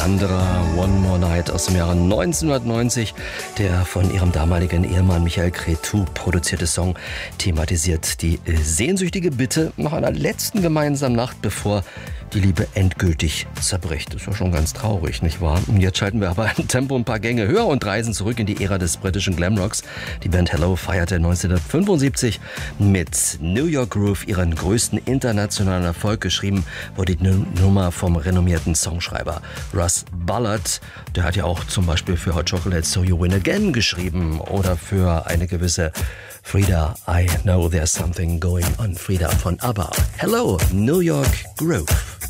Sandra, One More Night aus dem Jahre 1990. Der von ihrem damaligen Ehemann Michael Cretu produzierte Song thematisiert die sehnsüchtige Bitte nach einer letzten gemeinsamen Nacht, bevor die Liebe endgültig zerbricht. Das ist ja schon ganz traurig, nicht wahr? Und jetzt schalten wir aber ein Tempo ein paar Gänge höher und reisen zurück in die Ära des britischen Glamrocks. Die Band Hello feierte 1975 mit New York Groove ihren größten internationalen Erfolg. Geschrieben wurde die Nummer vom renommierten Songschreiber Russ Ballard. Der hat ja auch zum Beispiel für Hot Chocolate So You Win Again geschrieben oder für eine gewisse Frida, I Know There's Something Going On, Frida von ABBA. Hello, New York Groove.